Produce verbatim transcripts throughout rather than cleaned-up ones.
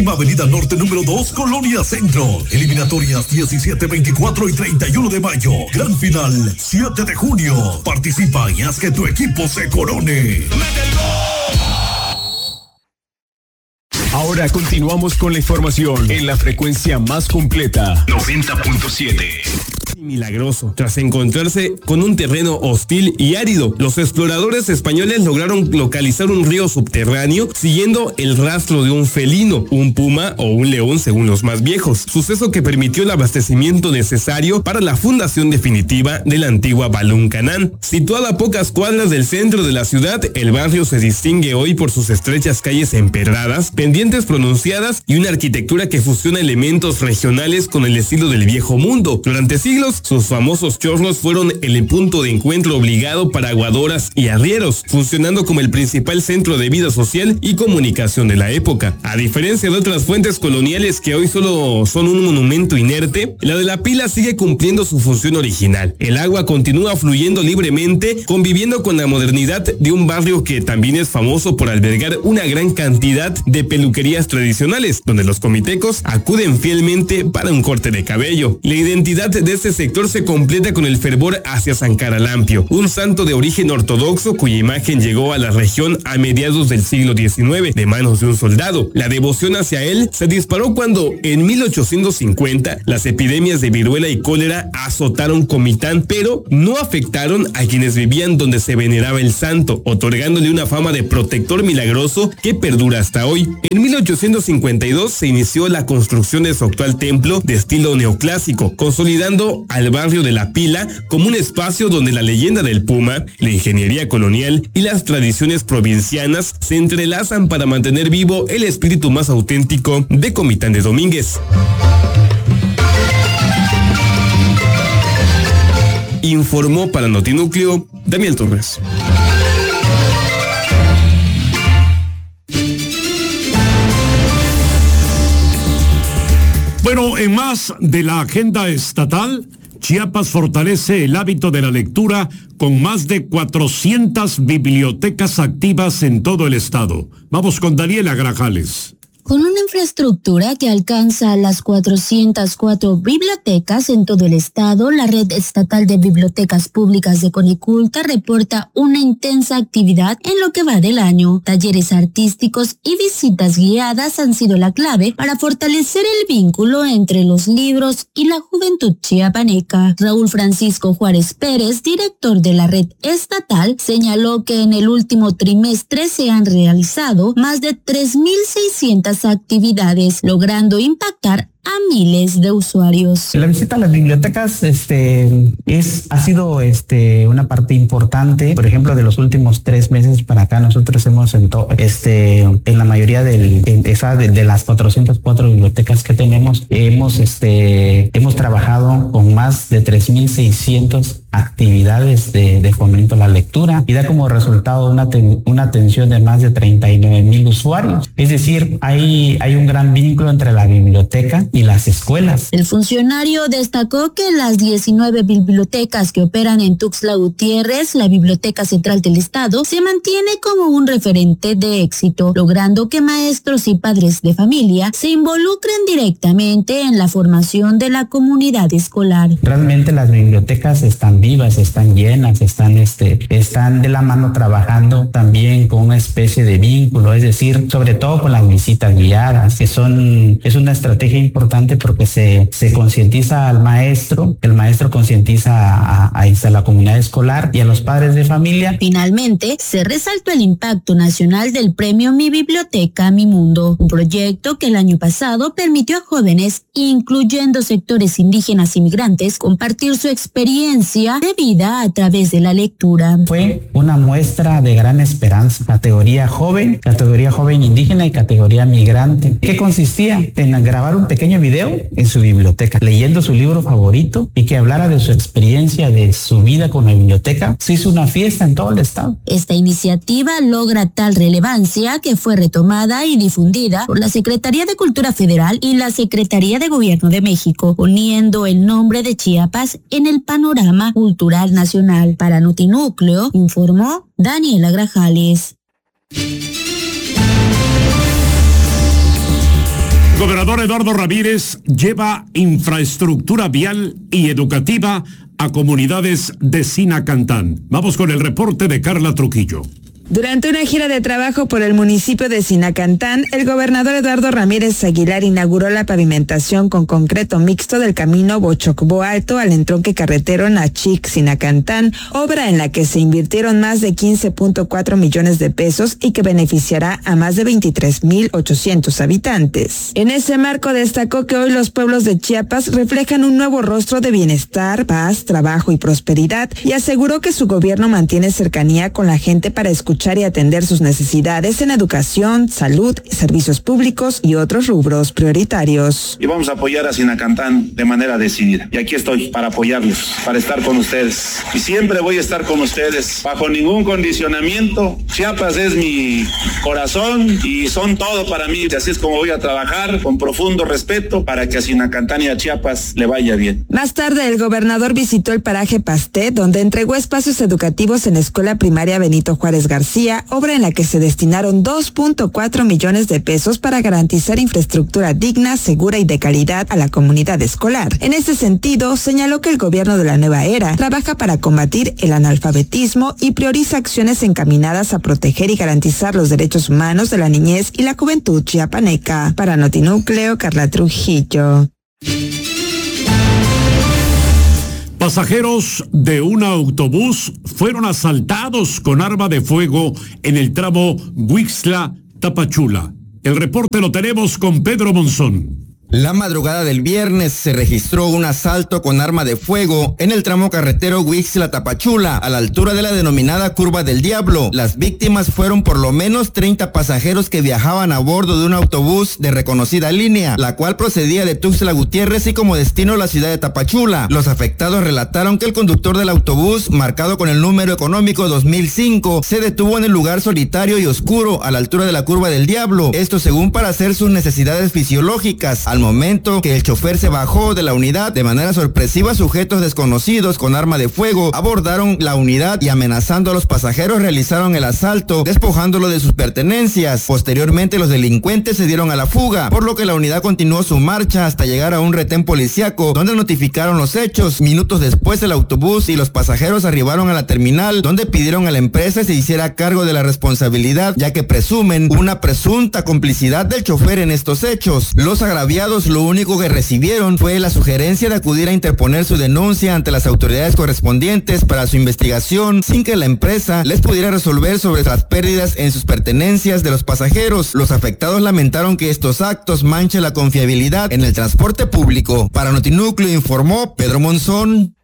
Séptima Avenida Norte número dos, Colonia Centro. Eliminatorias diecisiete, veinticuatro y treinta y uno de mayo. Gran final siete de junio. Participa y haz que tu equipo se corone. Ahora continuamos con la información en la frecuencia más completa. noventa punto siete. Milagroso. Tras encontrarse con un terreno hostil y árido, los exploradores españoles lograron localizar un río subterráneo siguiendo el rastro de un felino, un puma o un león según los más viejos, suceso que permitió el abastecimiento necesario para la fundación definitiva de la antigua Balún-Canán. Situado a pocas cuadras del centro de la ciudad, el barrio se distingue hoy por sus estrechas calles empedradas, pendientes pronunciadas y una arquitectura que fusiona elementos regionales con el estilo del viejo mundo. Durante siglos, sus famosos chorros fueron el punto de encuentro obligado para aguadoras y arrieros, funcionando como el principal centro de vida social y comunicación de la época. A diferencia de otras fuentes coloniales que hoy solo son un monumento inerte, la de la pila sigue cumpliendo su función original. El agua continúa fluyendo libremente, conviviendo con la modernidad de un barrio que también es famoso por albergar una gran cantidad de peluquerías tradicionales, donde los comitecos acuden fielmente para un corte de cabello. La identidad de este sector se completa con el fervor hacia San Caralampio, un santo de origen ortodoxo cuya imagen llegó a la región a mediados del siglo diecinueve de manos de un soldado. La devoción hacia él se disparó cuando en mil ochocientos cincuenta las epidemias de viruela y cólera azotaron Comitán, pero no afectaron a quienes vivían donde se veneraba el santo, otorgándole una fama de protector milagroso que perdura hasta hoy. En mil ochocientos cincuenta y dos se inició la construcción de su actual templo de estilo neoclásico, consolidando al barrio de La Pila como un espacio donde la leyenda del puma, la ingeniería colonial y las tradiciones provincianas se entrelazan para mantener vivo el espíritu más auténtico de Comitán de Domínguez. Informó para Notinúcleo Daniel Torres. Bueno, en más de la agenda estatal, Chiapas fortalece el hábito de la lectura con más de cuatrocientas bibliotecas activas en todo el estado. Vamos con Daniela Grajales. Con una infraestructura que alcanza las cuatrocientas cuatro bibliotecas en todo el estado, la Red Estatal de Bibliotecas Públicas de Coneculta reporta una intensa actividad en lo que va del año. Talleres artísticos y visitas guiadas han sido la clave para fortalecer el vínculo entre los libros y la juventud chiapaneca. Raúl Francisco Juárez Pérez, director de la Red Estatal, señaló que en el último trimestre se han realizado más de tres mil seiscientas actividades, logrando impactar a miles de usuarios. La visita a las bibliotecas este, es, ha sido este, una parte importante. Por ejemplo, de los últimos tres meses para acá, nosotros hemos en, to, este, en la mayoría del, en esa, de, de las cuatrocientas cuatro bibliotecas que tenemos, hemos, este, hemos trabajado con más de tres mil seiscientas actividades de, de fomento a la lectura y da como resultado una, ten, una atención de más de treinta y nueve mil usuarios. Es decir, hay, hay un gran vínculo entre la biblioteca y las escuelas. El funcionario destacó que las diecinueve bibliotecas que operan en Tuxtla Gutiérrez, la Biblioteca Central del Estado, se mantiene como un referente de éxito, logrando que maestros y padres de familia se involucren directamente en la formación de la comunidad escolar. Realmente las bibliotecas están vivas, están llenas, están, este, están de la mano trabajando también con una especie de vínculo, es decir, sobre todo con las visitas guiadas, que son, es una estrategia importante porque se, se concientiza al maestro, el maestro concientiza a, a, a la comunidad escolar y a los padres de familia. Finalmente, se resaltó el impacto nacional del premio Mi Biblioteca, Mi Mundo, un proyecto que el año pasado permitió a jóvenes, incluyendo sectores indígenas y migrantes, compartir su experiencia de vida a través de la lectura. Fue una muestra de gran esperanza, categoría joven, categoría joven indígena y categoría migrante. ¿Qué consistía? En grabar un pequeño video en su biblioteca, leyendo su libro favorito y que hablara de su experiencia, de su vida con la biblioteca. Se hizo una fiesta en todo el estado. Esta iniciativa logra tal relevancia que fue retomada y difundida por la Secretaría de Cultura Federal y la Secretaría de Gobierno de México, poniendo el nombre de Chiapas en el panorama cultural nacional. Para Notinúcleo, informó Daniela Grajales. gobernador Eduardo Ramírez lleva infraestructura vial y educativa a comunidades de Sinacantán. Vamos con el reporte de Carla Trujillo. Durante una gira de trabajo por el municipio de Sinacantán, el gobernador Eduardo Ramírez Aguilar inauguró la pavimentación con concreto mixto del camino Bochocbo Alto al entronque carretero Nachic-Sinacantán, obra en la que se invirtieron más de quince punto cuatro millones de pesos y que beneficiará a más de veintitrés mil ochocientos habitantes. En ese marco destacó que hoy los pueblos de Chiapas reflejan un nuevo rostro de bienestar, paz, trabajo y prosperidad, y aseguró que su gobierno mantiene cercanía con la gente para escuchar y atender sus necesidades en educación, salud, servicios públicos y otros rubros prioritarios. Y vamos a apoyar a Sinacantán de manera decidida. Y aquí estoy para apoyarlos, para estar con ustedes. Y siempre voy a estar con ustedes, bajo ningún condicionamiento. Chiapas es mi corazón y son todo para mí. Y así es como voy a trabajar con profundo respeto para que a Sinacantán y a Chiapas le vaya bien. Más tarde, el gobernador visitó el paraje Pasté, donde entregó espacios educativos en la escuela primaria Benito Juárez García, obra en la que se destinaron dos punto cuatro millones de pesos para garantizar infraestructura digna, segura y de calidad a la comunidad escolar. En ese sentido, señaló que el gobierno de la nueva era trabaja para combatir el analfabetismo y prioriza acciones encaminadas a proteger y garantizar los derechos humanos de la niñez y la juventud chiapaneca. Para Notinúcleo, Carla Trujillo. Pasajeros de un autobús fueron asaltados con arma de fuego en el tramo Huixtla-Tapachula. El reporte lo tenemos con Pedro Monzón. La madrugada del viernes se registró un asalto con arma de fuego en el tramo carretero Huixtla-Tapachula, a la altura de la denominada Curva del Diablo. Las víctimas fueron por lo menos treinta pasajeros que viajaban a bordo de un autobús de reconocida línea, la cual procedía de Tuxtla Gutiérrez y como destino la ciudad de Tapachula. Los afectados relataron que el conductor del autobús, marcado con el número económico dos mil cinco, se detuvo en el lugar solitario y oscuro a la altura de la Curva del Diablo, esto según para hacer sus necesidades fisiológicas. Al momento que el chofer se bajó de la unidad, de manera sorpresiva sujetos desconocidos con arma de fuego abordaron la unidad y amenazando a los pasajeros realizaron el asalto, despojándolo de sus pertenencias. Posteriormente los delincuentes se dieron a la fuga, por lo que la unidad continuó su marcha hasta llegar a un retén policíaco, donde notificaron los hechos. Minutos después el autobús y los pasajeros arribaron a la terminal, donde pidieron a la empresa se hiciera cargo de la responsabilidad, ya que presumen una presunta complicidad del chofer en estos hechos. Los agraviados lo único que recibieron fue la sugerencia de acudir a interponer su denuncia ante las autoridades correspondientes para su investigación, sin que la empresa les pudiera resolver sobre las pérdidas en sus pertenencias de los pasajeros. Los afectados lamentaron que estos actos manchen la confiabilidad en el transporte público. Para Notinúcleo informó Pedro Monzón.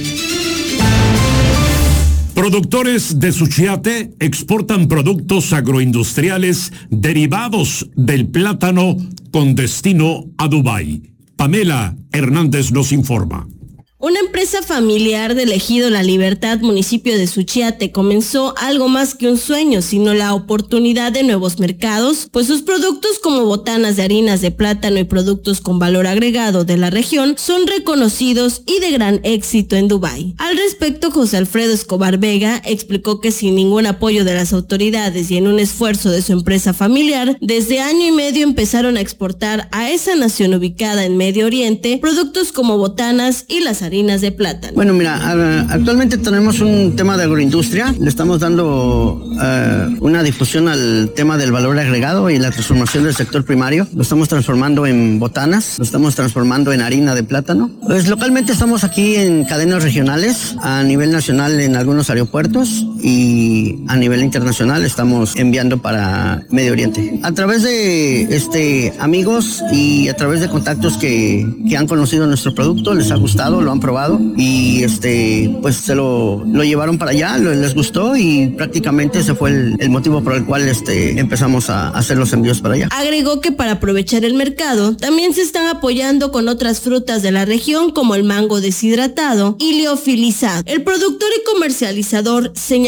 Productores de Suchiate exportan productos agroindustriales derivados del plátano con destino a Dubái. Pamela Hernández nos informa. Una empresa familiar del ejido La Libertad, municipio de Suchiate, comenzó algo más que un sueño, sino la oportunidad de nuevos mercados, pues sus productos como botanas de harinas de plátano y productos con valor agregado de la región son reconocidos y de gran éxito en Dubái. Al respecto, José Alfredo Escobar Vega explicó que sin ningún apoyo de las autoridades y en un esfuerzo de su empresa familiar, desde año y medio empezaron a exportar a esa nación ubicada en Medio Oriente productos como botanas y las harinas de plátano. Bueno, mira, actualmente tenemos un tema de agroindustria, le estamos dando uh, una difusión al tema del valor agregado y la transformación del sector primario. Lo estamos transformando en botanas, lo estamos transformando en harina de plátano. Pues localmente estamos aquí en cadenas regionales, a nivel nacional en algunos aeropuertos y a nivel internacional estamos enviando para Medio Oriente. A través de este amigos y a través de contactos que, que han conocido nuestro producto, les ha gustado, lo han probado y este pues se lo, lo llevaron para allá, lo, les gustó y prácticamente ese fue el, el motivo por el cual este empezamos a hacer los envíos para allá. Agregó que para aprovechar el mercado también se están apoyando con otras frutas de la región como el mango deshidratado y liofilizado. El productor y comercializador señaló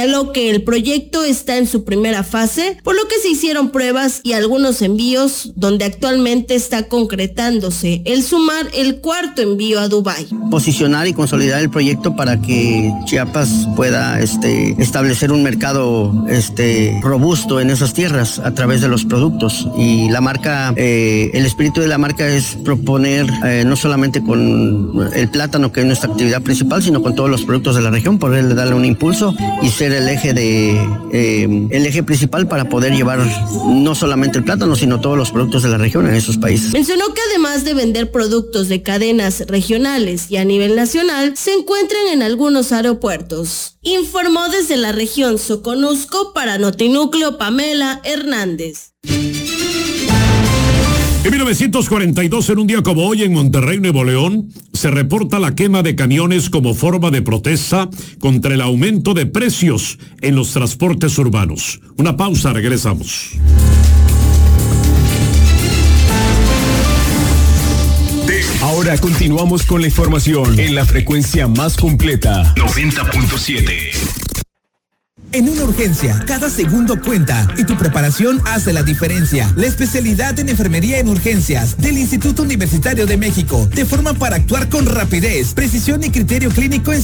señaló que el proyecto está en su primera fase, por lo que se hicieron pruebas y algunos envíos donde actualmente está concretándose el sumar el cuarto envío a Dubái. Posicionar y consolidar el proyecto para que Chiapas pueda este, establecer un mercado este, robusto en esas tierras a través de los productos. Y la marca, eh, el espíritu de la marca es proponer eh, no solamente con el plátano, que es nuestra actividad principal, sino con todos los productos de la región, poder darle un impulso y ser el eje de eh, el eje principal para poder llevar no solamente el plátano, sino todos los productos de la región en esos países. Mencionó que además de vender productos de cadenas regionales y a nivel nacional, se encuentran en algunos aeropuertos. Informó desde la región Soconusco para Notinúcleo Pamela Hernández. En mil novecientos cuarenta y dos, en un día como hoy, en Monterrey, Nuevo León, se reporta la quema de camiones como forma de protesta contra el aumento de precios en los transportes urbanos. Una pausa, regresamos. Ahora continuamos con la información en la frecuencia más completa. noventa punto siete. En una urgencia, cada segundo cuenta y tu preparación hace la diferencia. La especialidad en enfermería en urgencias del Instituto Universitario de México te forma para actuar con rapidez, precisión y criterio clínico en